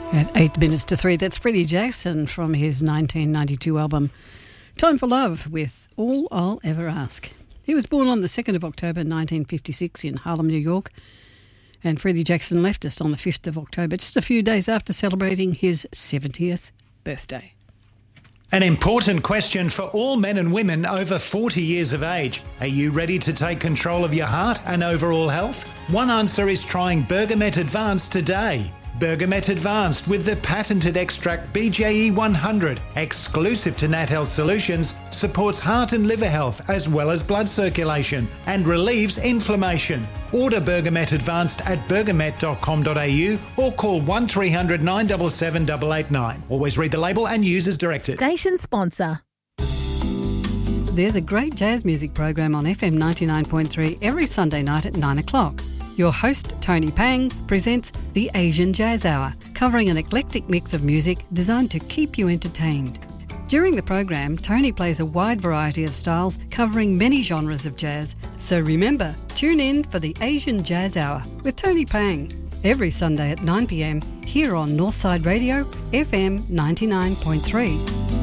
At 8 minutes to 3, that's Freddie Jackson from his 1992 album Time for Love with All I'll Ever Ask. He was born on the 2nd of October 1956 in Harlem, New York, and Freddie Jackson left us on the 5th of October, just a few days after celebrating his 70th birthday. An important question for all men and women over 40 years of age. Are you ready to take control of your heart and overall health? One answer is trying Bergamet Advanced today. Bergamet Advanced with the patented extract BJE 100, exclusive to Nat Health Solutions, supports heart and liver health as well as blood circulation and relieves inflammation. Order Bergamet Advanced at bergamet.com.au or call 1300 977 889. Always read the label and use as directed. Station sponsor. There's a great jazz music program on FM 99.3 every Sunday night at 9 o'clock. Your host, Tony Pang, presents the Asian Jazz Hour, covering an eclectic mix of music designed to keep you entertained. During the program, Tony plays a wide variety of styles, covering many genres of jazz. So remember, tune in for the Asian Jazz Hour with Tony Pang, every Sunday at 9 p.m, here on Northside Radio, FM 99.3.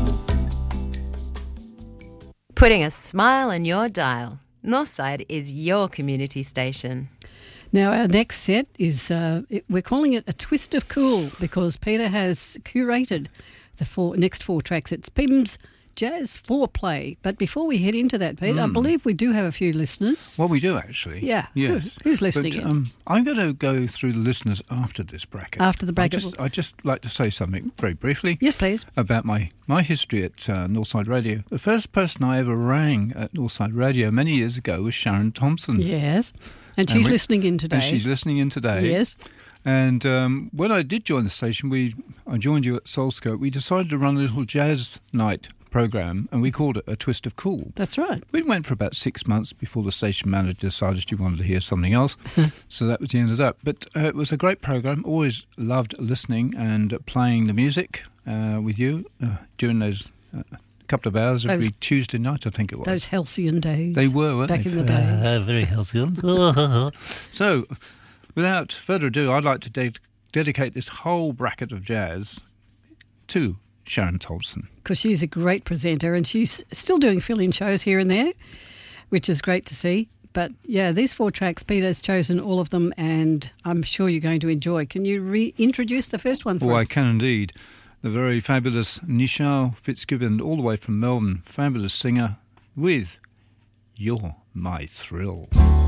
Putting a smile on your dial. Northside is your community station. Now, our next set is, we're calling it A Twist of Cool because Peter has curated the next four tracks. It's Pim's Jazz Foreplay. But before we head into that, Peter, I believe we do have a few listeners. Well, we do actually. Yeah. Yes. Who's listening in? I'm going to go through the listeners after this bracket. After the bracket. I'd just like to say something very briefly. Yes, please. About my history at Northside Radio. The first person I ever rang at Northside Radio many years ago was Sharon Thompson. Yes. And she's listening in today. And she's listening in today. Yes. And when I did join the station, I joined you at Soulscope. We decided to run a little jazz night program, and we called it A Twist of Cool. That's right. We went for about 6 months before the station manager decided she wanted to hear something else. So that was the end of that. But it was a great program. Always loved listening and playing the music with you during those couple of hours every Tuesday night, I think it was. Those halcyon days. They were, weren't back they? in the day. Very halcyon. So, without further ado, I'd like to dedicate this whole bracket of jazz to Sharon Thompson. Because she's a great presenter and she's still doing fill-in shows here and there, which is great to see. But, yeah, these four tracks, Peter's chosen all of them and I'm sure you're going to enjoy. Can you reintroduce the first one for us? Oh, I can indeed. The very fabulous Nishal Fitzgibbon, all the way from Melbourne, fabulous singer with You're My Thrill.